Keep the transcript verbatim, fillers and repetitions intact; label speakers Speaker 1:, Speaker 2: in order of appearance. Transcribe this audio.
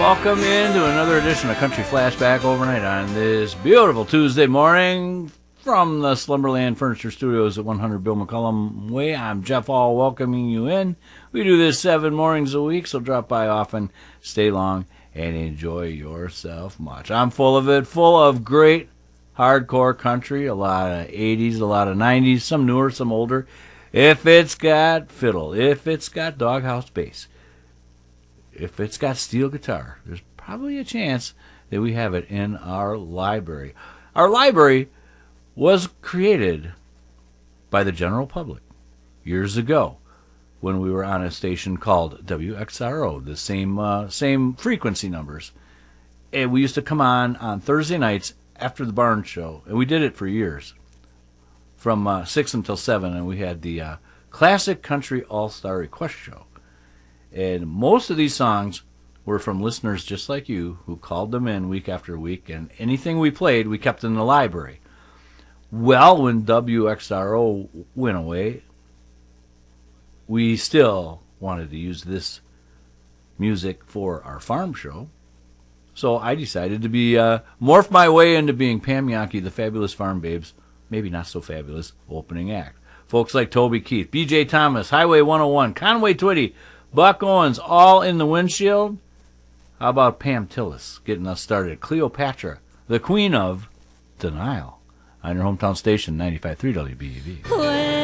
Speaker 1: welcome into another edition of Country Flashback Overnight on this beautiful Tuesday morning from the Slumberland Furniture Studios at one hundred Bill McCullum Way. I'm Jeff Hall welcoming you in. We do this seven mornings a week, so drop by often, stay long, and enjoy yourself much. I'm full of it, full of great hardcore country, a lot of eighties, a lot of nineties, some newer, some older. If it's got fiddle, if it's got doghouse bass, if it's got steel guitar, there's probably a chance that we have it in our library. Our library was created by the general public years ago when we were on a station called W X R O, the same uh, same frequency numbers. And we used to come on on Thursday nights after the barn show, and we did it for years, from uh, six until seven, and we had the uh, Classic Country All-Star Request Show. And most of these songs were from listeners just like you who called them in week after week, and anything we played, we kept in the library. Well, when W X R O went away, we still wanted to use this music for our farm show. So I decided to be uh, morph my way into being Pam Yankee, the Fabulous Farm Babes, maybe not so fabulous, opening act. Folks like Toby Keith, B J Thomas, Highway one oh one, Conway Twitty, Buck Owens, all in the windshield. How about Pam Tillis getting us started? Cleopatra, the queen of denial, on your hometown station, ninety-five point three W B E V.